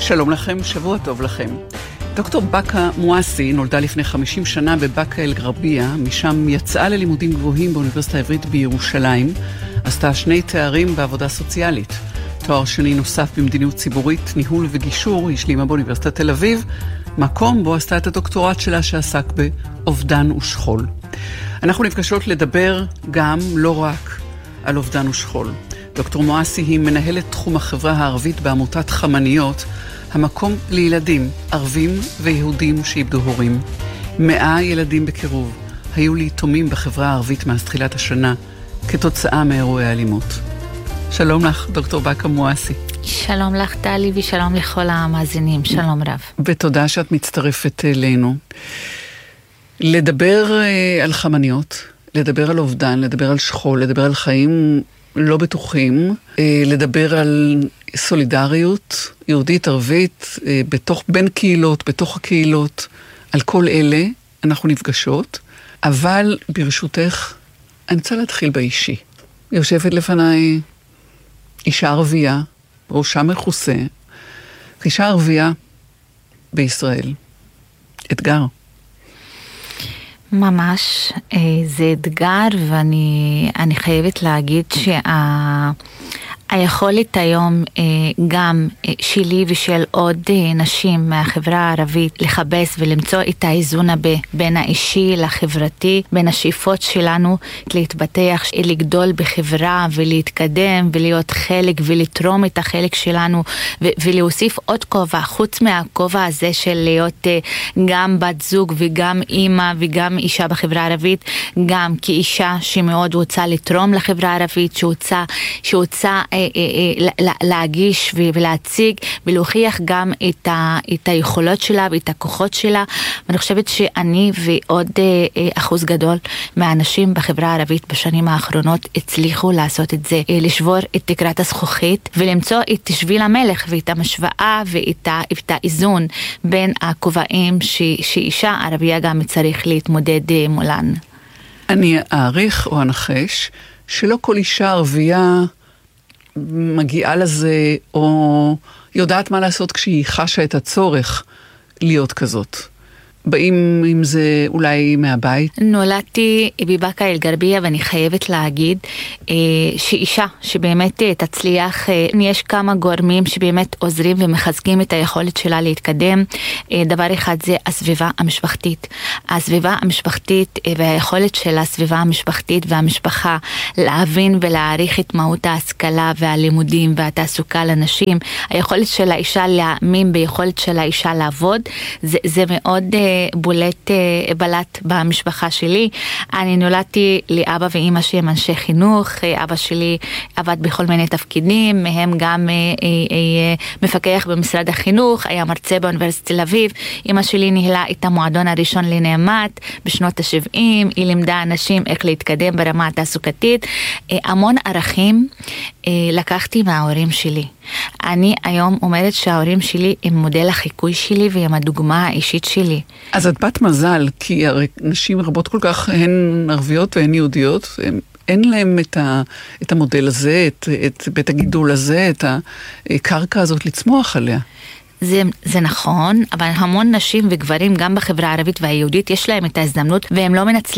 שלום לכם, שבוע טוב לכם. דוקטור בקה מואסי נולדה לפני 50 שנה בבאקה אל-גרבייה, משם יצאה ללימודים גבוהים באוניברסיטה העברית בירושלים, עשתה 2 תארים בעבודה סוציאלית. תואר שני נוסף במדיניות ציבורית, ניהול וגישור, השלימה באוניברסיטת תל אביב, מקום בו עשתה את הדוקטורט שלה שעסק באובדן ושכול. אנחנו נפגשות לדבר גם, לא רק, על אובדן ושכול. דוקטור מואסי היא מנהלת תחום החברה הערבית בעמותת חמניות, המקום לילדים ערבים ויהודים שאיבדו הורים. 100 ילדים בקירוב היו ליתומים בחברה הערבית מאז תחילת השנה, כתוצאה מאירועי אלימות. שלום לך, דוקטור בקה מואסי. שלום לך, טלי, ושלום לכל המאזינים. שלום רב. ותודה שאת מצטרפת אלינו. לדבר על חמניות, לדבר על אובדן, לדבר על שכול, לדבר על חיים לא בטוחים, לדבר על סולידריות יהודית ערבית בין קהילות, בתוך הקהילות, על כל אלה אנחנו נפגשות, אבל ברשותך אני רוצה להתחיל באישי. יושבת לפניי אישה ערבייה, ראשה מכוסה, אישה ערבייה בישראל. אתגר. ממש, זה אתגר, ואני חייבת להגיד היכולת היום גם שלי ושל עוד נשים מהחברה הערבית לחפש ולמצוא את האיזון בין האישי לחברתי, בין השאיפות שלנו להתפתח, לגדול בחברה ולהתקדם ולהיות חלק ולתרום את החלק שלנו ולהוסיף עוד כובע, חוץ מהכובע הזה של להיות גם בת זוג וגם אימא וגם אישה בחברה הערבית, גם כאישה שמאוד רוצה לתרום לחברה הערבית, שרוצה להגיש ולהציג ולהוכיח גם את היכולות שלה ואת הכוחות שלה. ואני חושבת שאני ועוד אחוז גדול מהאנשים בחברה הערבית בשנים האחרונות הצליחו לעשות את זה, לשבור את תקרת הזכוכית ולמצוא את שביל המלך ואת המשוואה ואת האיזון בין הכובעים שאישה ערבייה גם צריך להתמודד מולן. אני אעריך או אנחש שלא כל אישה ערבייה מגיעה לזה, או יודעת מה לעשות כשהיא חשה את הצורך להיות כזאת. באים עם זה אולי מהבית? נולדתי בבאקה אל-גרבייה, ואני חייבת להגיד שאישה שבאמת תצליח, יש כמה גורמים שבאמת עוזרים ומחזקים את היכולת שלה להתקדם. דבר אחד זה הסביבה המשפחתית. הסביבה המשפחתית והיכולת של הסביבה המשפחתית והמשפחה להבין ולהעריך את מהות ההשכלה והלימודים והתעסוקה לנשים. היכולת של האישה להאמין ביכולת של האישה לעבוד, זה מאוד בלט במשפחה שלי. אני נולדתי לאבא ואמא שהם אנשי חינוך. אבא שלי עבד בכל מיני תפקידים, מהם גם מפקח במשרד החינוך, היה מרצה באוניברסיטת תל אביב. אמא שלי ניהלה את המועדון הראשון לנעמת בשנות ה-70, היא לימדה אנשים איך להתקדם ברמה התעסוקתית. המון ערכים לקחתי מההורים שלי. אני היום אומרת שההורים שלי הם מודל החיקוי שלי והם הדוגמה האישית שלי. אז את בת מזל, כי הרי נשים רבות כל כך הן ערביות והן יהודיות, אין להם את המודל הזה, את בית הגידול הזה, את הקרקע הזאת לצמוח עליה. זה נכון, אבל המון נשים וגברים גם בחברה הערבית והיהודית יש להם את ההזדמנות והם לא מנצלים